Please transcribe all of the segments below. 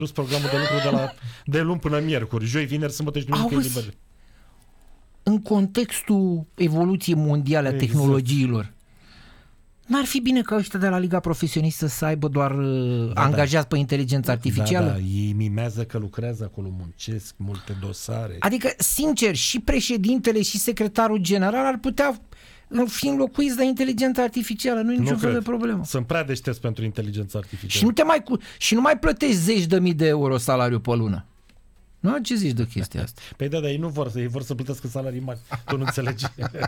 dus programul de lucru de luni până miercuri, joi, vineri, sâmbătă și duminică e liber. În contextul evoluției mondiale a tehnologiilor, n-ar fi bine ca ăștia de la Liga Profesionistă să aibă doar angajați pe inteligență artificială? Da, ei mimează că lucrează acolo, muncesc, multe dosare. Adică, sincer, și președintele și secretarul general ar putea fi înlocuiți de inteligență artificială, nu e niciun fel de problemă. Sunt prea deștepți pentru inteligența artificială. Și nu mai plătești 10.000 de euro salariu pe lună. Nu? Ce zici de chestia asta? Păi da, dar ei nu vor, ei vor să plătească salarii mari. Tu nu înțelegi.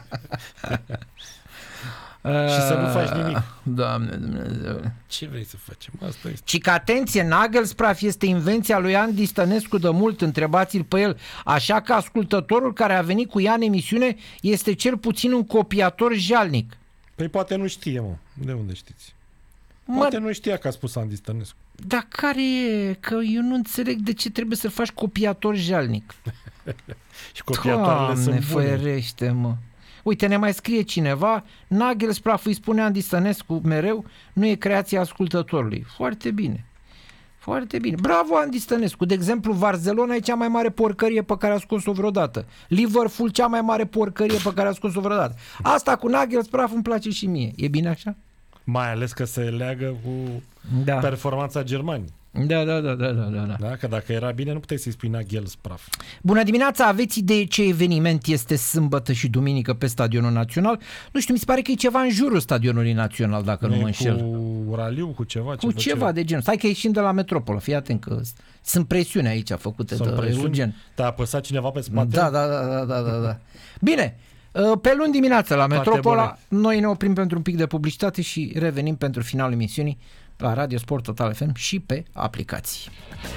Și să nu faci nimic. Doamne Dumnezeu. Ce vrei să facem? Asta este. Ci că atenție, Nagelspraf este invenția lui Andy Stănescu de mult, întrebați-l pe el. Așa că ascultătorul care a venit cu ea în emisiune este cel puțin un copiator jalnic. Păi poate nu știe, mă. De unde știți? Poate nu știa că a spus Andy Stănescu. Dar care e? Că eu nu înțeleg de ce trebuie să faci copiator jalnic. Și copiatoarele sunt bune. Ferește, mă. Uite, ne mai scrie cineva, Nagelspraf îi spune Andy Stănescu mereu, nu e creația ascultătorului. Foarte bine. Foarte bine. Bravo, Andy Stănescu. De exemplu, Barcelona e cea mai mare porcărie pe care a scos-o vreodată. Liverpool cea mai mare porcărie pe care a scos-o vreodată. Asta cu Nagelspraf îmi place și mie. E bine așa? Mai ales că se leagă cu performanța Germaniei. Da. Da, că dacă era bine, nu puteai să-i spui Nagelspraf. Bună dimineața, aveți idee ce eveniment este sâmbătă și duminică pe Stadionul Național? Nu știu, mi se pare că e ceva în jurul Stadionului Național, dacă nu mă înșel. Cu raliu, cu ceva? Cu ceva de genul. Stai că ieșim de la Metropolă, fii atent că sunt presiuni aici făcute de urgent. Te-a apăsat cineva pe spate? Da. Bine, pe luni dimineață la Metropola, noi ne oprim pentru un pic de publicitate și revenim pentru finalul emisiunii la Radio Sport Total FM și pe aplicații.